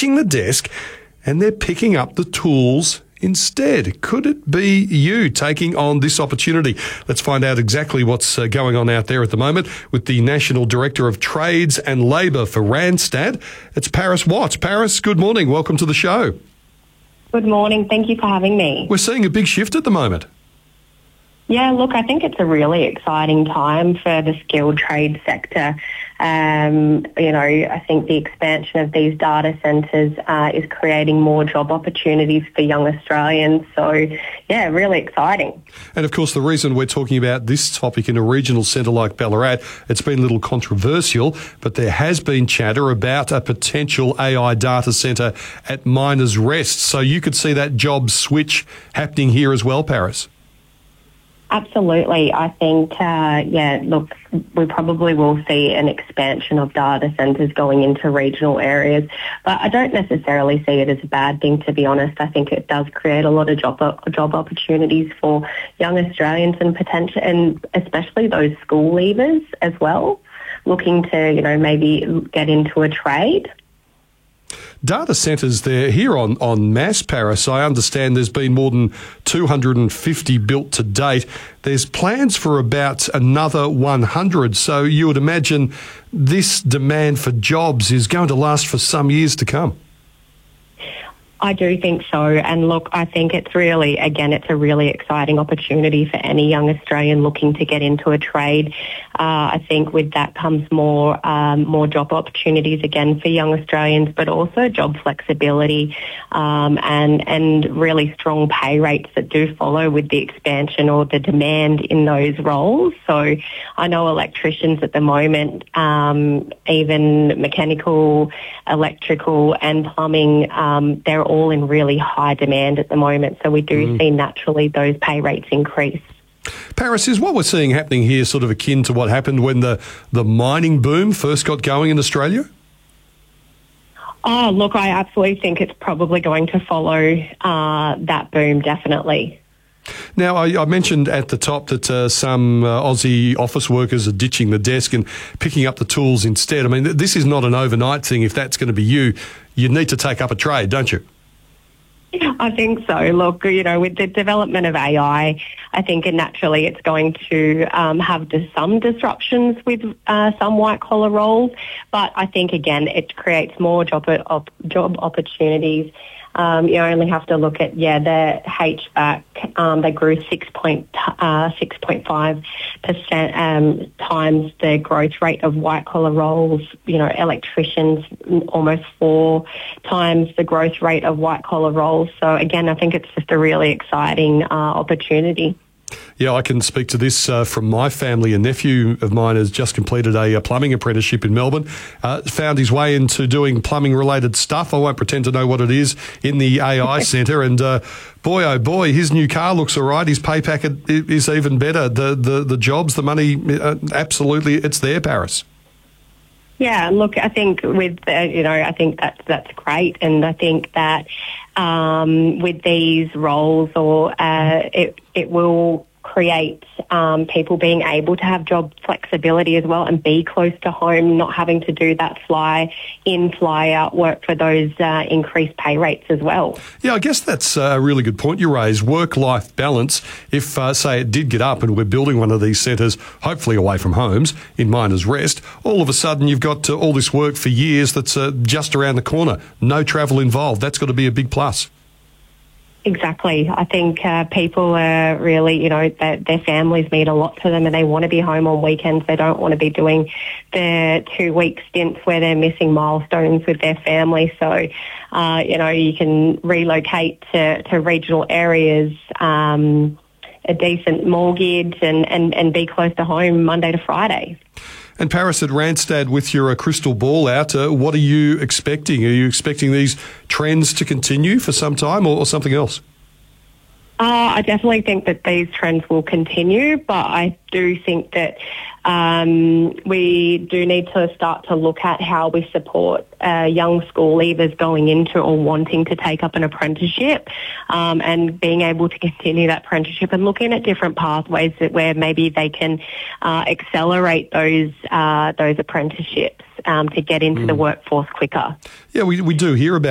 ditching the desk and they're picking up the tools instead. Could it be you taking on this opportunity? Let's find out exactly what's going on out there at the moment with the National Director of Trades and Labour for Randstad. It's Paris Watts. Paris, good morning. Welcome to the show. Good morning. Thank you for having me. We're seeing a big shift at the moment. Yeah, look, I think it's a really exciting time for the skilled trade sector. I think the expansion of these data centres is creating more job opportunities for young Australians. So, yeah, really exciting. And, of course, the reason we're talking about this topic in a regional centre like Ballarat, it's been a little controversial, but there has been chatter about a potential AI data centre at Miners Rest. So you could see that job switch happening here as well, Paris. Absolutely. I think, we probably will see an expansion of data centres going into regional areas, but I don't necessarily see it as a bad thing, to be honest. I think it does create a lot of job opportunities for young Australians and especially those school leavers as well, looking to, maybe get into a trade. Data centres there here on mass, Paris. I understand there's been more than 250 built to date. There's plans for about another 100. So you would imagine this demand for jobs is going to last for some years to come. I do think so. And look, I think it's a really exciting opportunity for any young Australian looking to get into a trade. I think with that comes more job opportunities again for young Australians, but also job flexibility, and really strong pay rates that do follow with the expansion or the demand in those roles. So I know electricians at the moment, even mechanical, electrical and plumbing, they're all in really high demand at the moment. So we do see naturally those pay rates increase. Paris, is what we're seeing happening here sort of akin to what happened when the mining boom first got going in Australia? Oh, look, I absolutely think it's probably going to follow that boom, definitely. Now, I mentioned at the top that some Aussie office workers are ditching the desk and picking up the tools instead. I mean, this is not an overnight thing. If that's going to be you need to take up a trade, don't you? I think so. Look, with the development of AI, I think naturally it's going to have some disruptions with some white-collar roles, but I think, again, it creates more job opportunities. You only have to look at, the HVAC, they grew 6.5% times the growth rate of white-collar roles. Electricians, almost 4 times the growth rate of white-collar roles. So, again, I think it's just a really exciting opportunity. Yeah, I can speak to this from my family. A nephew of mine has just completed a plumbing apprenticeship in Melbourne, found his way into doing plumbing-related stuff. I won't pretend to know what it is in the AI centre. And boy, oh boy, his new car looks all right. His pay packet is even better. The jobs, the money, absolutely, it's there, Paris. Yeah, look, I think I think that's great, and I think that with these roles, it will create people being able to have job flexibility as well and be close to home, not having to do that fly in, fly out work for those increased pay rates as well. Yeah, I guess that's a really good point you raise. Work-life balance. If, say, it did get up and we're building one of these centres, hopefully away from homes, in Miners Rest, all of a sudden you've got all this work for years that's just around the corner. No travel involved. That's got to be a big plus. Exactly. I think people are really, their families mean a lot to them and they want to be home on weekends. They don't want to be doing the 2-week stints where they're missing milestones with their family. So, you can relocate to regional areas, a decent mortgage and be close to home Monday to Friday. And Paris, at Randstad, with your crystal ball out, what are you expecting? Are you expecting these trends to continue for some time or something else? I definitely think that these trends will continue, but I do think that we do need to start to look at how we support young school leavers going into or wanting to take up an apprenticeship, and being able to continue that apprenticeship and looking at different pathways where maybe they can accelerate those apprenticeships to get into the workforce quicker. Yeah, we do hear about